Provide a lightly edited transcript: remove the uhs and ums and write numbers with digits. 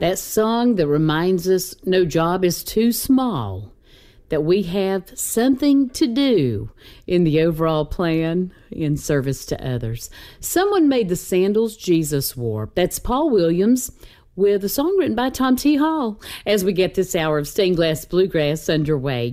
That song that reminds us no job is too small, that we have something to do in the overall plan in service to others. Someone made the sandals Jesus wore. That's Paul Williams with a song written by Tom T. Hall as we get this hour of Stained Glass Bluegrass underway.